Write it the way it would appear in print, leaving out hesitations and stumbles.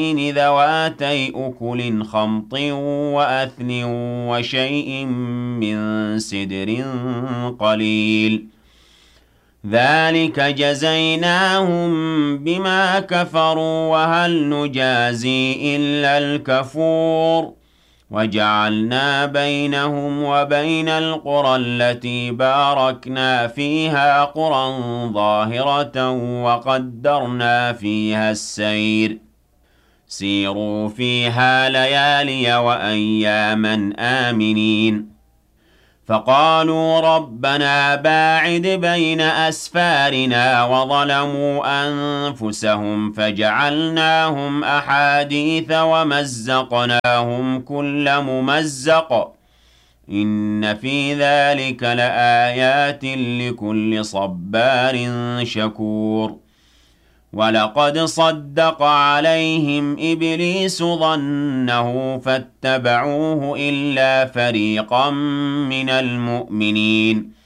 ذواتي أكل خمط وأثل وشيء من سدر قليل ذلك جزيناهم بما كفروا وهل نجازي إلا الكفور وجعلنا بينهم وبين القرى التي باركنا فيها قرى ظاهرة وقدرنا فيها السير سيروا فيها ليالي وأياما آمنين فقالوا ربنا باعد بين أسفارنا وظلموا أنفسهم فجعلناهم أحاديث ومزقناهم كل ممزق إن في ذلك لآيات لكل صبار شكور ولقد صدق عليهم إبليس ظنه فاتبعوه إلا فريقا من المؤمنين